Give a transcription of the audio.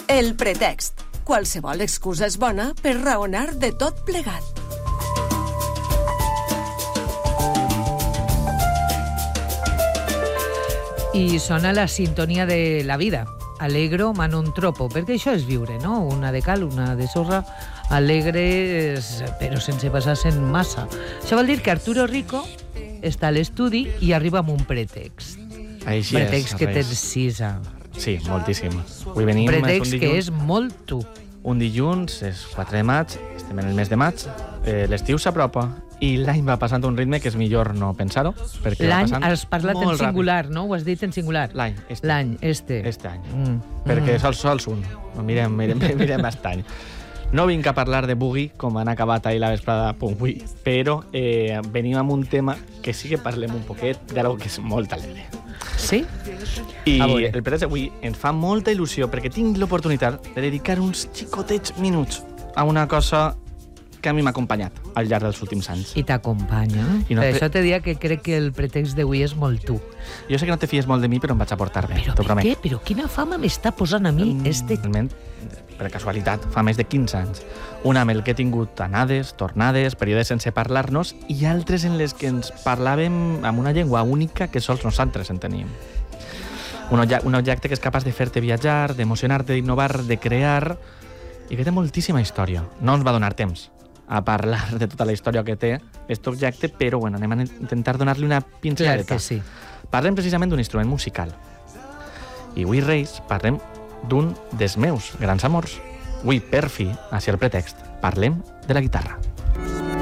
El pretext. Qualsevol excusa és bona per raonar de tot plegat. I sona la sintonia de la vida. Alegro ma non tropo, perquè això és viure, no? Una de cal, una de sorra, alegres, però sense passar-se en massa. Això vol dir que Arturo Rico està a l'estudi i arriba amb un pretext. Així pretext és, que Reis. tens 6 anys. Sí, moltíssim. Avui venim... Pretext que és molt tu. Un dilluns, és 4 de maig, estem en el mes de maig, l'estiu s'apropa i l'any va passant a un ritme que és millor no pensar-ho, perquè va L'any passant has parlat en molt singular, no? Ho has dit en singular. L'any, este. Este any. Perquè sols un. Mirem aquest any. No vinc a parlar de boogie, com han acabat ahir la vesprada avui, però venim amb un tema que sí que parlem un poquet d'algo que és molt alegre. Sí? I el pretext avui ens fa molta il·lusió perquè tinc l'oportunitat de dedicar uns xicotets minuts a una cosa que a mi m'ha acompanyat al llarg dels últims anys. I t'acompanya. I no per això te diria que crec que el pretext d'avui és molt tu. Jo sé que no te fies molt de mi, però em vaig a portar bé, Però t'ho per promet. què? Però quina fama m'està posant a mi Realment, per casualitat, fa més de 15 anys. Una amb el que he tingut anades, tornades, períodes sense parlar-nos i altres en les que ens parlàvem amb una llengua única que sols nosaltres enteníem. Un objecte que és capaç de fer-te viatjar, d'emocionar-te, d'innovar, de crear i que té moltíssima història. No ens va donar temps a parlar de tota la història que té aquest objecte, però bueno, anem a intentar donar-li una pinzelladeta. Clar que sí. Parlem precisament d'un instrument musical. I avui, Reis, parlem d'un dels meus grans amors. Avui, per fi, a ser el pretext, parlem de la guitarra.